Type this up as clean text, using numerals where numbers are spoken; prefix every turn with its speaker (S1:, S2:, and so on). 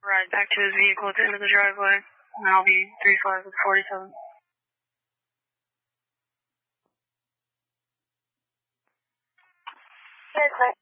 S1: Ride back to his vehicle at the end of the driveway, and I'll be 3-5 with 47.
S2: Here's